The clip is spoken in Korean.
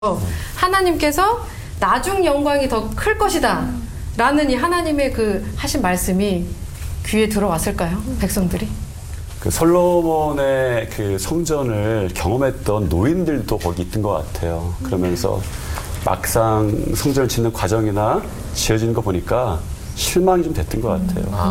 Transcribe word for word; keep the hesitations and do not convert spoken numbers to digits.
하나님께서 나중 영광이 더 클 것이다 라는 이 하나님의 그 하신 말씀이 귀에 들어왔을까요? 백성들이? 그 솔로몬의 그 성전을 경험했던 노인들도 거기 있던 것 같아요. 그러면서 막상 성전을 짓는 과정이나 지어지는 거 보니까 실망이 좀 됐던 것 같아요.